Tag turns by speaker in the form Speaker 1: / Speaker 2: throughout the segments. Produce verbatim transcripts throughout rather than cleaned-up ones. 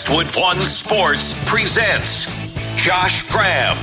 Speaker 1: Westwood One Sports presents Josh Graham.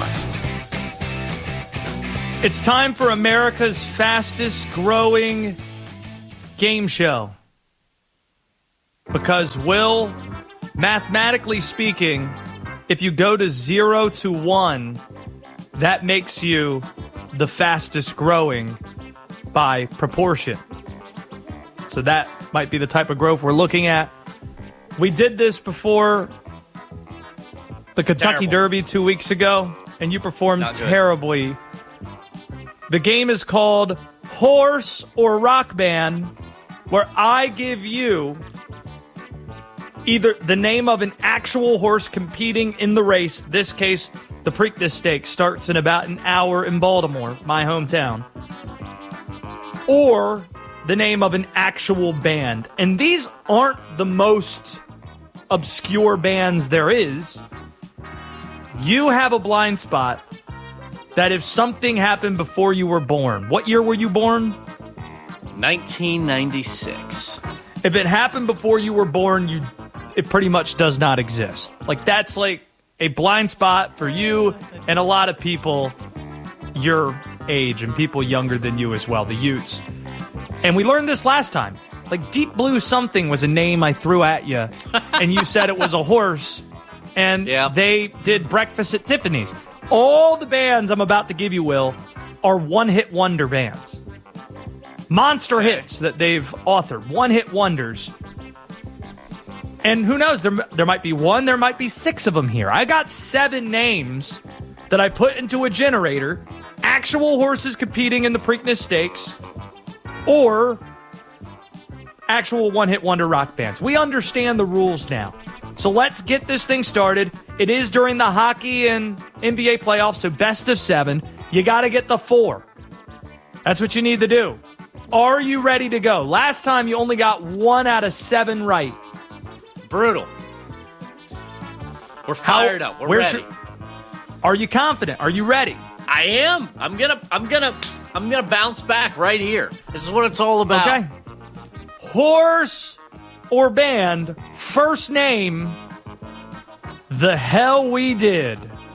Speaker 2: It's time for America's fastest growing game show. Because, Will, mathematically speaking, if you go to zero to one, that makes you the fastest growing by proportion. So that might be the type of growth we're looking at. We did this before the Kentucky Terrible. Derby two weeks ago, and you performed terribly. The game is called Horse or Rock Band, where I give you either the name of an actual horse competing in the race. This case, the Preakness Stakes starts in about an hour in Baltimore, my hometown. Or the name of an actual band. And these aren't the most obscure bands there is. You have a blind spot that if something happened before you were born, what year were you born?
Speaker 3: nineteen ninety-six.
Speaker 2: If it happened before you were born, you it pretty much does not exist. Like, that's like a blind spot for you and a lot of people your age and people younger than you as well, the Utes. And we learned this last time. Like, Deep Blue Something was a name I threw at you, and you said it was a horse, and yeah. They did Breakfast at Tiffany's. All the bands I'm about to give you, Will, are one-hit wonder bands. Monster okay. hits that they've authored. One-hit wonders. And who knows, there, there might be one, there might be six of them here. I got seven names that I put into a generator. Actual horses competing in the Preakness Stakes. Or actual one-hit wonder rock bands. We understand the rules now. So let's get this thing started. It is during the hockey and N B A playoffs, so best of seven. You got to get the four. That's what you need to do. Are you ready to go? Last time you only got one out of seven right.
Speaker 3: Brutal. We're fired How, up. We're ready. Your,
Speaker 2: are you confident? Are you ready?
Speaker 3: I am. I'm gonna. I'm gonna. I'm gonna bounce back right here. This is what it's all about.
Speaker 2: Okay. Horse or band, first name, The Hell We Did.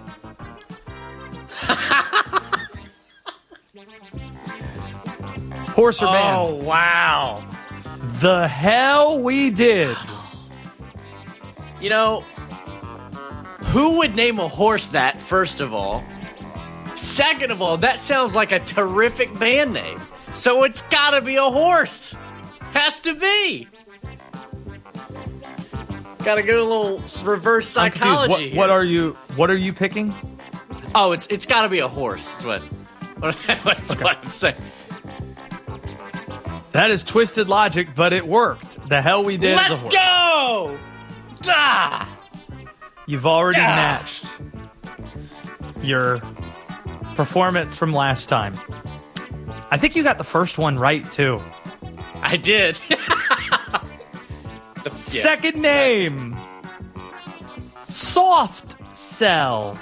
Speaker 2: Horse or band?
Speaker 3: Oh, wow.
Speaker 2: The Hell We Did.
Speaker 3: You know, who would name a horse that, first of all? Second of all, that sounds like a terrific band name. So it's gotta be a horse. Has to be. Gotta go a little reverse psychology
Speaker 2: what,
Speaker 3: here.
Speaker 2: What are you what are you picking?
Speaker 3: Oh, it's it's gotta be a horse. That's what, what, that's okay. what I'm saying.
Speaker 2: That is twisted logic, but it worked. The Hell We Did.
Speaker 3: Let's go! Ah!
Speaker 2: You've already
Speaker 3: ah!
Speaker 2: matched your performance from last time. I think you got the first one right, too.
Speaker 3: I did.
Speaker 2: the, yeah. Second name. Soft Cell.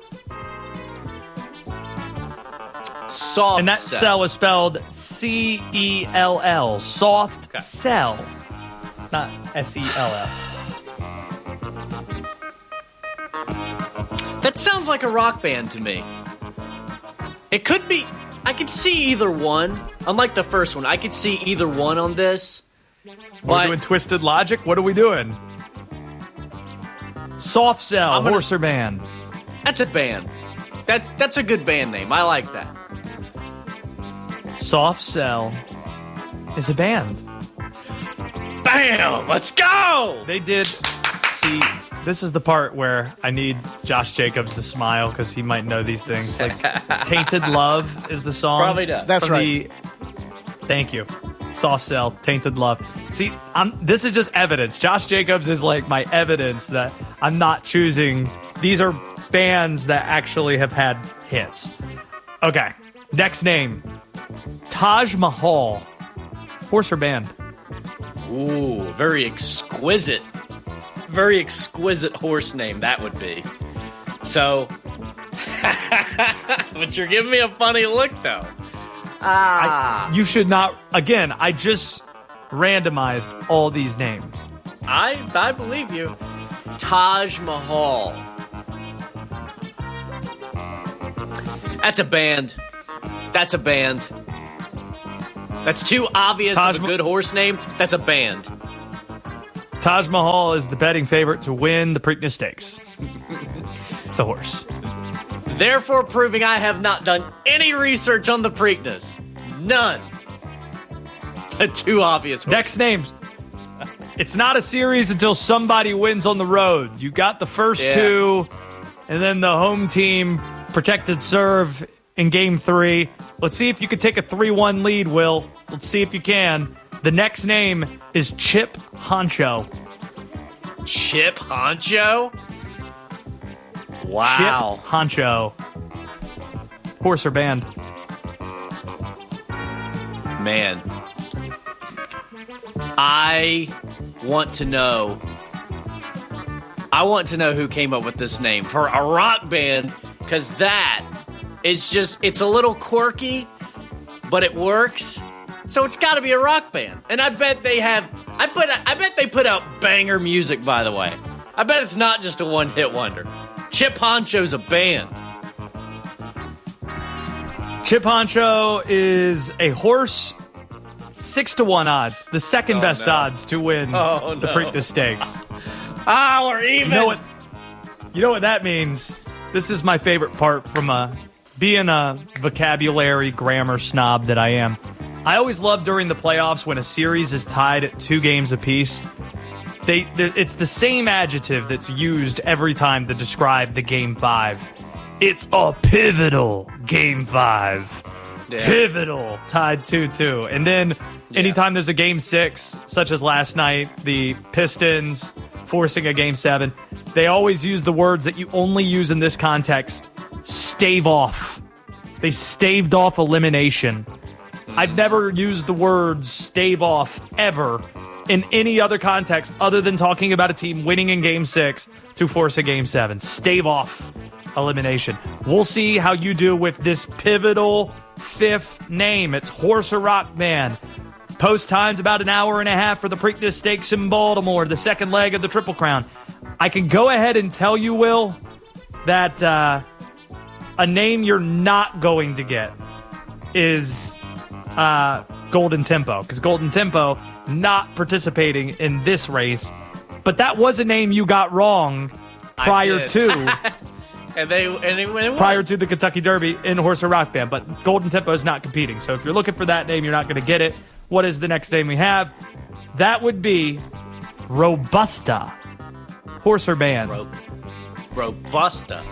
Speaker 3: Soft
Speaker 2: And that
Speaker 3: cell.
Speaker 2: cell is spelled C E L L. Soft okay. Cell. Not S E L L.
Speaker 3: That sounds like a rock band to me. It could be. I could see either one. Unlike the first one, I could see either one on this.
Speaker 2: We're doing twisted logic? What are we doing? Soft Cell, gonna, horse or band?
Speaker 3: That's a band. That's that's a good band name. I like that.
Speaker 2: Soft Cell is a band.
Speaker 3: Bam! Let's go!
Speaker 2: They did. See, this is the part where I need Josh Jacobs to smile because he might know these things. Like, Tainted Love is the song.
Speaker 3: Probably does.
Speaker 4: That's right.
Speaker 2: The, thank you. Soft Cell, Tainted Love. See, I'm, this is just evidence. Josh Jacobs is like my evidence that I'm not choosing. These are bands that actually have had hits. Okay, next name. Taj Mahal. Horse or band?
Speaker 3: Ooh, very exquisite. Very exquisite horse name that would be. So, but you're giving me a funny look, though. Ah.
Speaker 2: I, you should not, again, I just randomized all these names.
Speaker 3: I I believe you. Taj Mahal. That's a band. That's a band. That's too obvious
Speaker 2: Taj
Speaker 3: of a good horse name. That's a band.
Speaker 2: Taj Mahal is the betting favorite to win the Preakness Stakes. It's a horse.
Speaker 3: Therefore proving I have not done any research on the Preakness. None. A too obvious horse.
Speaker 2: Next names. It's not a series until somebody wins on the road. You got the first
Speaker 3: Yeah.
Speaker 2: two, and then the home team protected serve in game three. Let's see if you can take a three one lead, Will. Let's see if you can. The next name is Chip Honcho.
Speaker 3: Chip Honcho? Wow.
Speaker 2: Chip Honcho. Horse or band?
Speaker 3: Man. I want to know. I want to know who came up with this name for a rock band, because that is just, it's a little quirky, but it works. So it's got to be a rock band. And I bet they have, I bet, I bet they put out banger music, by the way. I bet it's not just a one-hit wonder. Chip Honcho's a band.
Speaker 2: Chip Honcho is a horse, six to one odds, the second
Speaker 3: Oh,
Speaker 2: best
Speaker 3: no.
Speaker 2: odds to win
Speaker 3: Oh,
Speaker 2: the
Speaker 3: no.
Speaker 2: Preakness Stakes.
Speaker 3: Ah, we're even.
Speaker 2: You know what? You know what that means? This is my favorite part from a, being a vocabulary grammar snob that I am. I always love during the playoffs when a series is tied at two games apiece. They, it's the same adjective that's used every time to describe the game five. It's a pivotal game five.
Speaker 3: Yeah.
Speaker 2: Pivotal, tied two two. And then anytime there's a game six, such as last night, the Pistons forcing a game seven, they always use the words that you only use in this context. Stave off. They staved off elimination. I've never used the word stave off ever in any other context other than talking about a team winning in game six to force a game seven. Stave off elimination. We'll see how you do with this pivotal fifth name. It's Horse or Rock Band. Post time's about an hour and a half for the Preakness Stakes in Baltimore, the second leg of the Triple Crown. I can go ahead and tell you, Will, that uh, a name you're not going to get is uh, Golden Tempo, because Golden Tempo not participating in this race, but that was a name you got wrong prior
Speaker 3: did.
Speaker 2: to
Speaker 3: And they and they went
Speaker 2: prior to the Kentucky Derby in Horse or Rock Band, but Golden Tempo is not competing. So if you're looking for that name, you're not going to get it. What is the next name we have? That would be Robusta. Horse or band?
Speaker 3: Ro- Robusta.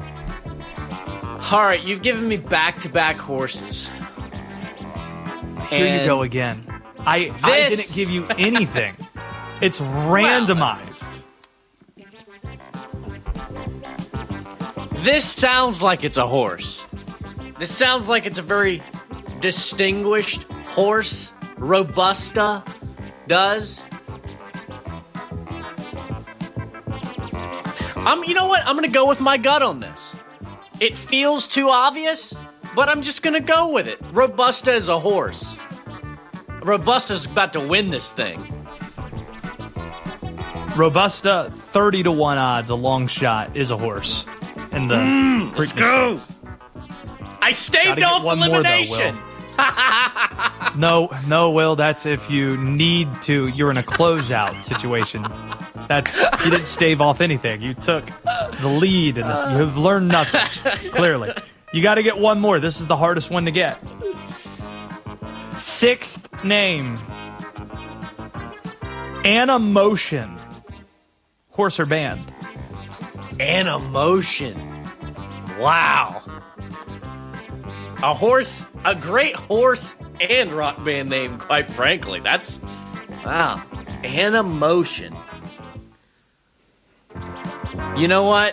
Speaker 3: All right, you've given me back-to-back horses.
Speaker 2: Here
Speaker 3: And
Speaker 2: you go again. I, I
Speaker 3: this-
Speaker 2: didn't give you anything. It's randomized.
Speaker 3: This sounds like it's a horse. This sounds like it's a very distinguished horse. Robusta does. I'm, you know what? I'm going to go with my gut on this. It feels too obvious, but I'm just going to go with it. Robusta is a horse. Robusta's about to win this thing.
Speaker 2: Robusta, thirty to one odds, a long shot, is a horse. In the mm,
Speaker 3: let's go. I staved off elimination.
Speaker 2: More, though, no, no, Will. That's if you need to. You're in a closeout situation. That's you didn't stave off anything. You took the lead, and you have learned nothing. Clearly, you got to get one more. This is the hardest one to get. Sixth name, Animotion. Horse or band?
Speaker 3: Animotion. Wow. A horse, a great horse and rock band name, quite frankly. That's, wow. Animotion. You know what?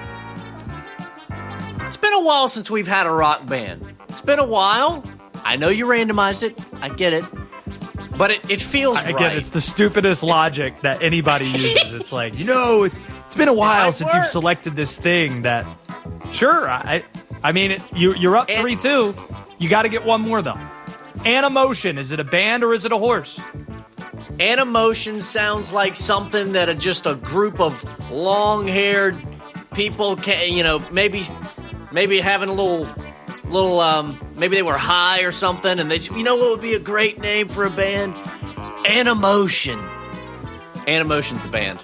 Speaker 3: It's been a while since we've had a rock band. It's been a while. I know you randomized it. I get it. But it, it feels
Speaker 2: Again,
Speaker 3: right.
Speaker 2: it's the stupidest logic that anybody uses. It's like, you know, it's it's been a while since
Speaker 3: work.
Speaker 2: you've selected this thing that, sure, I I mean, it, you, you're up
Speaker 3: And-
Speaker 2: three two. You got to get one more, though. Animotion, is it a band or is it a horse?
Speaker 3: Animotion sounds like something that a, just a group of long-haired people can, you know, maybe maybe having a little, little, um, maybe they were high or something, and they, you know what would be a great name for a band? Animotion. Animotion's the band.